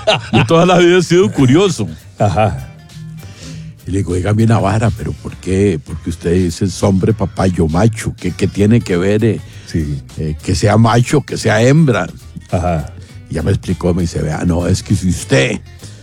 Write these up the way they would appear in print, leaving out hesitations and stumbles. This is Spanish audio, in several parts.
Yo toda la vida he sido curioso. Ajá. Y le digo, dígame una vara, pero ¿por qué? Porque usted dice hombre, papayo, macho. ¿Qué tiene que ver Sí. que sea macho, que sea hembra? Ajá. Y ya me explicó, me dice, vea, no, es que si usted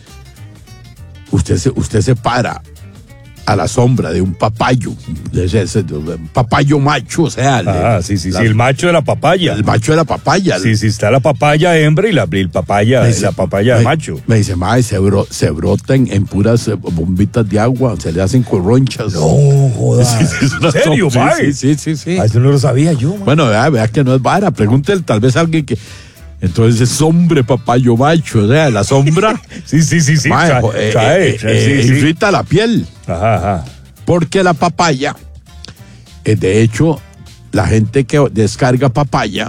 se para a la sombra de un papayo, de un papayo macho, o sea... Sí, el macho de la papaya. El macho de la papaya. Sí, está la papaya hembra y la papaya, la papaya macho. Me dice, mae, se brotan en puras bombitas de agua, se le hacen corronchas. No, joda. ¿En serio, mae? Sí. Eso no lo sabía yo, mae. Bueno, vea que no es vara, pregúntele tal vez a alguien que... Entonces es hombre, papayo macho, o sea, la sombra. Sí. Irrita la piel. Ajá. Porque la papaya, de hecho, la gente que descarga papaya,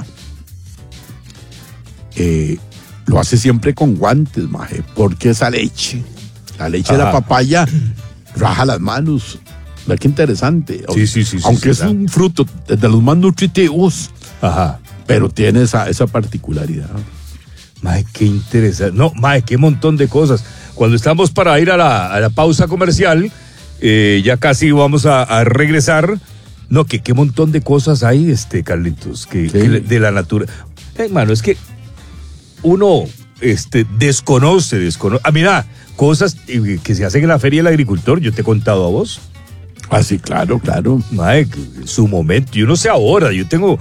lo hace siempre con guantes, maje, porque esa leche, la leche de la papaya, raja las manos. ¿Verdad qué interesante? Sí. Aunque es un fruto de los más nutritivos. Ajá. Pero tiene esa particularidad. Mae, qué interesante. No, mae, qué montón de cosas. Cuando estamos para ir a la pausa comercial, ya casi vamos a regresar. No, que qué montón de cosas hay, Carlitos, que de la naturaleza. Hermano, es que uno desconoce. Mira, cosas que se hacen en la Feria del Agricultor, yo te he contado a vos. Ah, sí, claro. Mae, en su momento, yo no sé ahora, yo tengo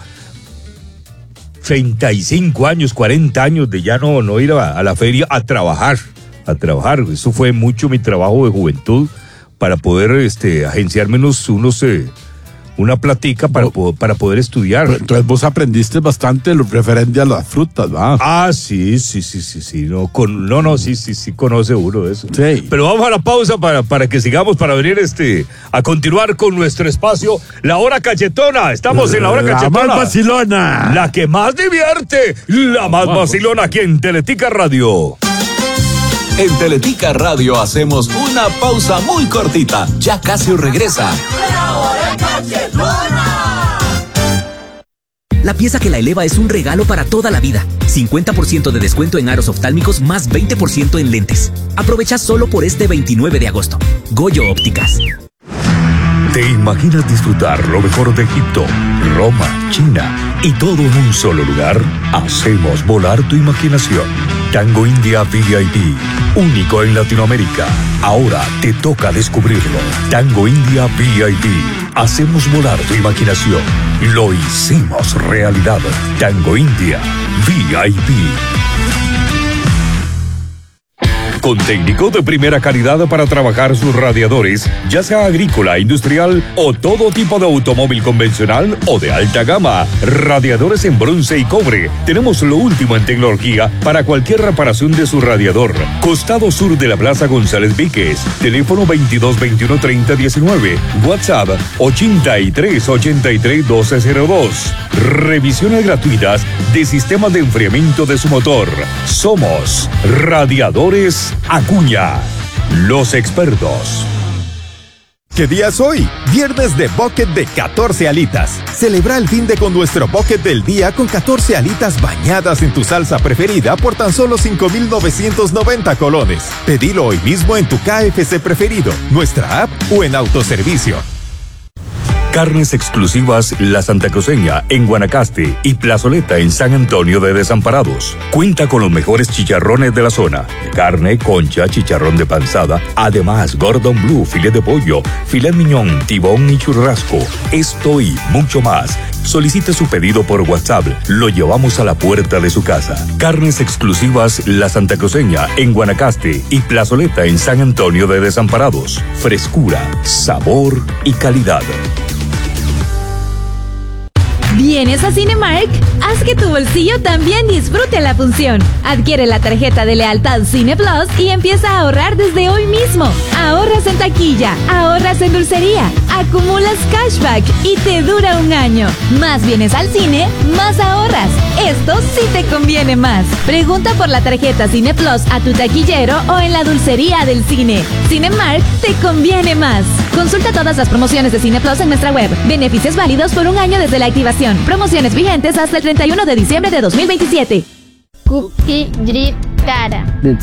35 años, 40 años de ya no ir a la feria a trabajar. Eso fue mucho mi trabajo de juventud para poder agenciarme una platica para poder estudiar. Entonces vos aprendiste bastante lo referente a las frutas, ¿va? Ah, sí. Sí, conoce uno de eso. Sí. Pero vamos a la pausa para que sigamos, para venir a continuar con nuestro espacio, La Hora Cachetona. Estamos en La Hora Cachetona. La más vacilona. La que más divierte. La más vacilona aquí en Teletica Radio. En Teletica Radio hacemos una pausa muy cortita. Ya casi regresa. La Hora Cachetona. La pieza que la eleva es un regalo para toda la vida. 50% de descuento en aros oftálmicos más 20% en lentes. Aprovecha solo por este 29 de agosto. Goyo Ópticas. ¿Te imaginas disfrutar lo mejor de Egipto, Roma, China y todo en un solo lugar? Hacemos volar tu imaginación. Tango India VIP, único en Latinoamérica. Ahora te toca descubrirlo. Tango India VIP. Hacemos volar tu imaginación. Lo hicimos realidad. Tango India VIP. Con técnicos de primera calidad para trabajar sus radiadores, ya sea agrícola, industrial o todo tipo de automóvil convencional o de alta gama. Radiadores en bronce y cobre. Tenemos lo último en tecnología para cualquier reparación de su radiador. Costado sur de la Plaza González Víquez. Teléfono 2221-3019. WhatsApp 8383-1202. Revisiones gratuitas de sistemas de enfriamiento de su motor. Somos Radiadores Acuña, los expertos. ¿Qué día es hoy? Viernes de Bucket de 14 alitas. Celebra el fin de con nuestro Bucket del día con 14 alitas bañadas en tu salsa preferida por tan solo 5,990 colones. Pedilo hoy mismo en tu KFC preferido, nuestra app o en autoservicio. Carnes exclusivas La Santa Cruceña en Guanacaste y Plazoleta en San Antonio de Desamparados. Cuenta con los mejores chicharrones de la zona. Carne, concha, chicharrón de panzada, además Gordon Blue, filet de pollo, filet miñón, tibón y churrasco. Esto y mucho más. Solicite su pedido por WhatsApp. Lo llevamos a la puerta de su casa. Carnes exclusivas La Santa Cruceña en Guanacaste y Plazoleta en San Antonio de Desamparados. Frescura, sabor y calidad. ¿Vienes a Cinemark? Haz que tu bolsillo también disfrute la función. Adquiere la tarjeta de lealtad Cine Plus y empieza a ahorrar desde hoy mismo. Ahorras en taquilla, ahorras en dulcería, acumulas cashback y te dura un año. Más vienes al cine, más ahorras. Esto sí te conviene más. Pregunta por la tarjeta Cine Plus a tu taquillero o en la dulcería del cine. Cinemark te conviene más. Consulta todas las promociones de Cine Plus en nuestra web. Beneficios válidos por un año desde la activación. Promociones vigentes hasta el 31 de diciembre de 2027. Cookie Drip Cara.